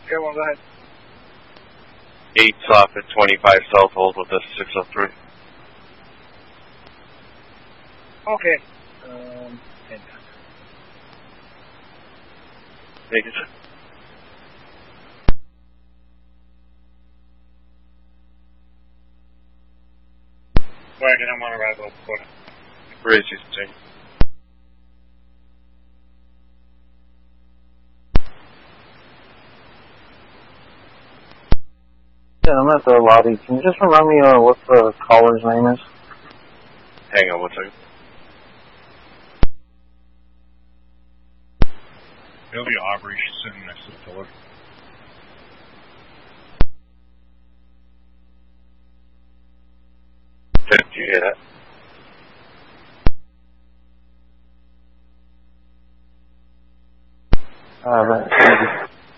Airborne, go ahead. 8 off at 25 South, hold with us 603. Okay. Thank you, sir. Wagon, I'm on arrival. Raise you, sir. Yeah, I'm at the lobby. Can you just remind me what the caller's name is? Hang on one second. It'll be Aubrey. She's sitting next to the pillar. Did you hear that? Right.